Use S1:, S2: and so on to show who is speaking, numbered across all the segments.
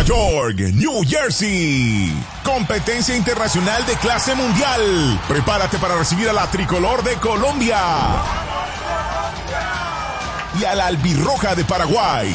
S1: York, New Jersey. Competencia internacional de clase mundial. Prepárate para recibir a la tricolor de Colombia y a la albirroja de Paraguay.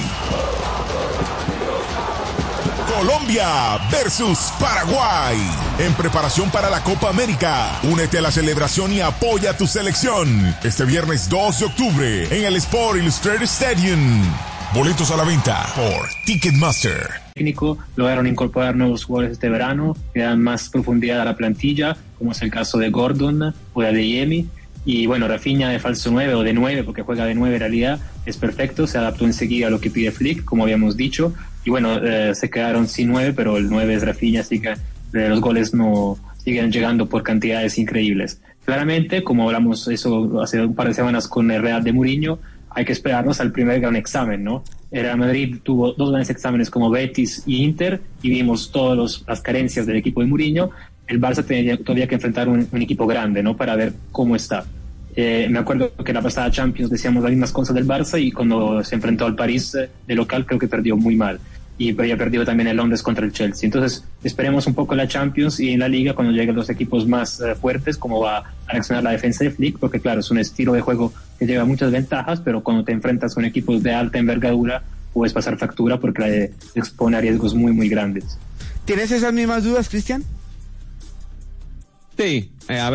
S1: Colombia versus Paraguay. En preparación para la Copa América. Únete a la celebración y apoya a tu selección. Este viernes 2 de octubre en el Sport Illustrated Stadium. Boletos a la venta por Ticketmaster.
S2: Lograron incorporar nuevos jugadores este verano que dan más profundidad a la plantilla, como es el caso de Gordon o de Adeyemi. Y bueno, Rafinha de falso 9 o de 9, porque juega de 9 en realidad, es perfecto, se adaptó enseguida a lo que pide Flick, como habíamos dicho. Y bueno, se quedaron sin 9, pero el 9 es Rafinha, así que los goles no siguen llegando por cantidades increíbles. Claramente, como hablamos eso hace un par de semanas con el Real de Mourinho, hay que esperarnos al primer gran examen, ¿no? El Real Madrid tuvo 2 grandes exámenes como Betis y Inter y vimos todas las carencias del equipo de Mourinho. El Barça tenía todavía que enfrentar un equipo grande, ¿no? Para ver cómo está. Me acuerdo que la pasada Champions decíamos las mismas cosas del Barça y cuando se enfrentó al París de local creo que perdió muy mal. Y había perdido también el Londres contra el Chelsea. Entonces esperemos un poco la Champions y en la Liga cuando lleguen los equipos más fuertes cómo va a reaccionar la defensa de Flick, porque claro, es un estilo de juego que lleva muchas ventajas, pero cuando te enfrentas con equipos de alta envergadura puedes pasar factura porque expone a riesgos muy muy grandes.
S3: ¿Tienes esas mismas dudas, Cristian?
S4: Sí,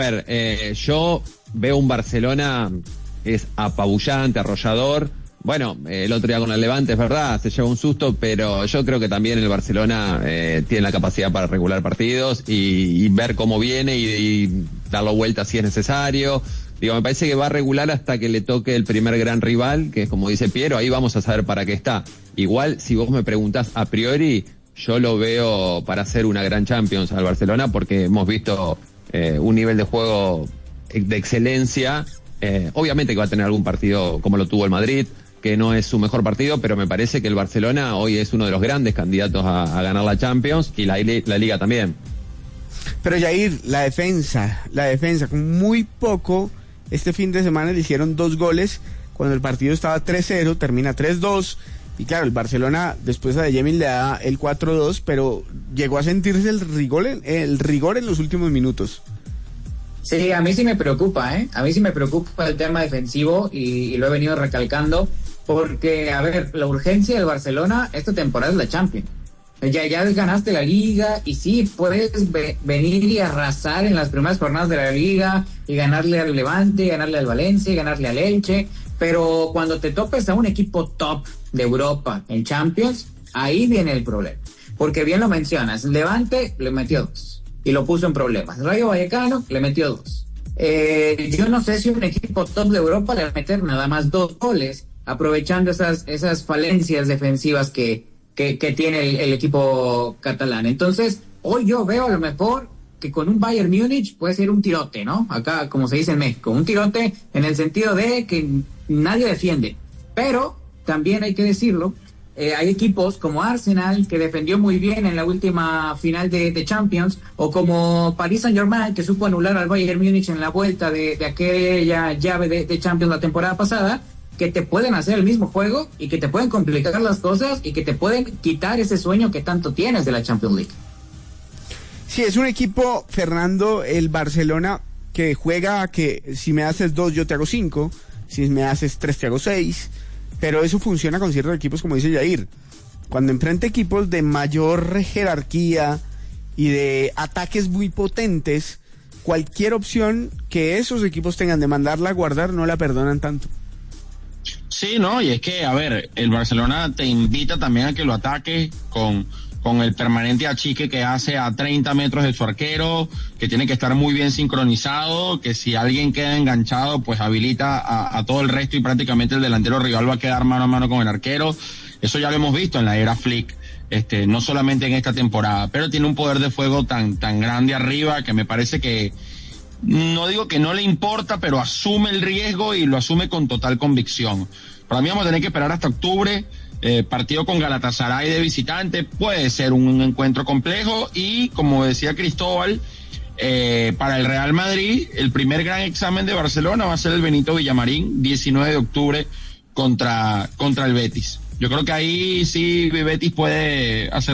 S4: yo veo un Barcelona que es apabullante, arrollador. Bueno, el otro día con el Levante, es verdad, se lleva un susto, pero yo creo que también el Barcelona tiene la capacidad para regular partidos y ver cómo viene y darlo vuelta si es necesario. Digo, me parece que va a regular hasta que le toque el primer gran rival, que es como dice Piero, ahí vamos a saber para qué está. Igual, si vos me preguntás a priori, yo lo veo para hacer una gran Champions al Barcelona, porque hemos visto un nivel de juego de excelencia. Obviamente que va a tener algún partido como lo tuvo el Madrid, que no es su mejor partido, pero me parece que el Barcelona hoy es uno de los grandes candidatos a ganar la Champions y la Liga también.
S3: Pero Jair, la defensa, con muy poco, este fin de semana le hicieron 2 goles, cuando el partido estaba 3-0, termina 3-2, y claro, el Barcelona después a Adeyemi le da el 4-2, pero llegó a sentirse el rigor en los últimos minutos.
S5: Sí, a mí sí me preocupa, A mí sí me preocupa el tema defensivo y lo he venido recalcando. Porque, a ver, la urgencia del Barcelona esta temporada es la Champions. Ya ganaste la Liga y sí, puedes venir y arrasar en las primeras jornadas de la Liga y ganarle al Levante, ganarle al Valencia, ganarle al Elche, pero cuando te topes a un equipo top de Europa en Champions, ahí viene el problema. Porque bien lo mencionas, Levante le metió 2 y lo puso en problemas. Rayo Vallecano le metió 2. Yo no sé si un equipo top de Europa le va a meter nada más 2 goles, aprovechando esas falencias defensivas que tiene el equipo catalán. Entonces, hoy yo veo a lo mejor que con un Bayern Múnich puede ser un tirote, ¿no? Acá, como se dice en México, un tirote en el sentido de que nadie defiende. Pero, también hay que decirlo, hay equipos como Arsenal, que defendió muy bien en la última final de Champions, o como Paris Saint-Germain, que supo anular al Bayern Múnich en la vuelta de aquella llave de Champions la temporada pasada, que te pueden hacer el mismo juego y que te pueden complicar las cosas y que te pueden quitar ese sueño que tanto tienes de la Champions League.
S3: Sí, es un equipo, Fernando, el Barcelona, que juega que si me haces 2 yo te hago 5, si me haces 3 te hago 6, pero eso funciona con ciertos equipos, como dice Jair. Cuando enfrenta equipos de mayor jerarquía y de ataques muy potentes, cualquier opción que esos equipos tengan de mandarla a guardar no la perdonan tanto.
S6: Sí, no, y es que, a ver, el Barcelona te invita también a que lo ataques con el permanente achique que hace a 30 metros de su arquero, que tiene que estar muy bien sincronizado, que si alguien queda enganchado, pues habilita a todo el resto y prácticamente el delantero rival va a quedar mano a mano con el arquero. Eso ya lo hemos visto en la era Flick, no solamente en esta temporada, pero tiene un poder de fuego tan grande arriba que me parece que, no digo que no le importa, pero asume el riesgo y lo asume con total convicción. Para mí vamos a tener que esperar hasta octubre. Partido con Galatasaray de visitante puede ser un encuentro complejo y, como decía Cristóbal, para el Real Madrid el primer gran examen de Barcelona va a ser el Benito Villamarín, 19 de octubre contra el Betis. Yo creo que ahí sí Betis puede hacer